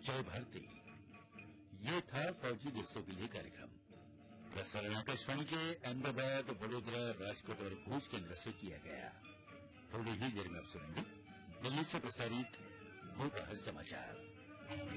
जय भारती। ये था फौजी दिवसों के लिए कार्यक्रम। प्रसारण आकाशवाणी के अहमदाबाद, वडोदरा, राजकोट और भुज केंद्र से किया गया। थोड़ी ही देर में आप सुनेंगे दिल्ली से प्रसारित दोपहर समाचार।